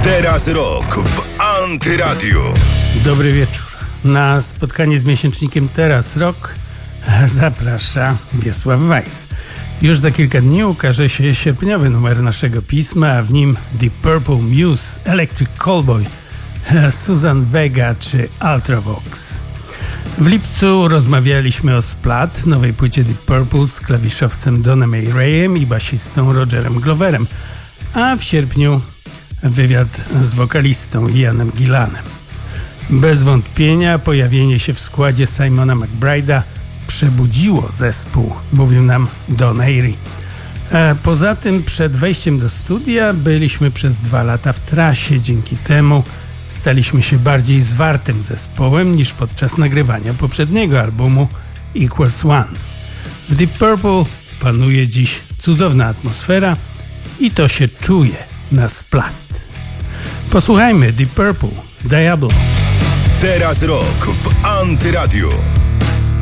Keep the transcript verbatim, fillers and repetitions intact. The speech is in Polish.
Teraz rok w Antyradiu. Dobry wieczór. Na spotkanie z miesięcznikiem Teraz Rok zaprasza Wiesław Weiss. Już za kilka dni ukaże się sierpniowy numer naszego pisma, a w nim Deep Purple, Muse, Electric Callboy, Suzanne Vega czy Ultravox. W lipcu rozmawialiśmy o Splat, nowej płycie Deep Purple z klawiszowcem Donem A. Rayem i basistą Rogerem Gloverem, a w sierpniu wywiad z wokalistą Ianem Gillanem. Bez wątpienia pojawienie się w składzie Simona McBride'a przebudziło zespół, mówił nam Don Airey. A poza tym przed wejściem do studia byliśmy przez dwa lata w trasie. Dzięki temu staliśmy się bardziej zwartym zespołem niż podczas nagrywania poprzedniego albumu Equals One. W Deep Purple panuje dziś cudowna atmosfera i to się czuje na Splat. Posłuchajmy Deep Purple, Diablo. Teraz rok w Antyradiu.